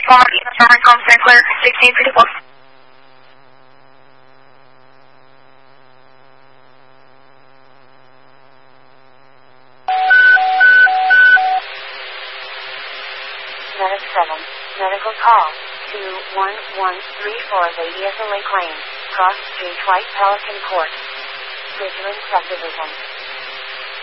Farm, Sherman Home, St. Clair, 1654. Medic 7. Medical call. 21134 Lady SLA claim. Cross Street, White Pelican Court. Bridgeland Subdivision.